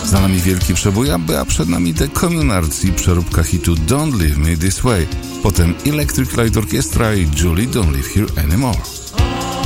Za nami wielki przebój, a przed nami The Communards i przeróbka hitu Don't Leave Me This Way. Potem Electric Light Orchestra i Julie Don't Live Here Anymore.